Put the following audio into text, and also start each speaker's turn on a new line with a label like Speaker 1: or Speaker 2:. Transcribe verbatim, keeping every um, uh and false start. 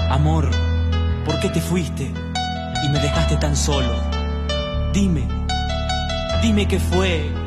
Speaker 1: Amor, ¿por qué te fuiste y me dejaste tan solo? Dime, dime qué fue,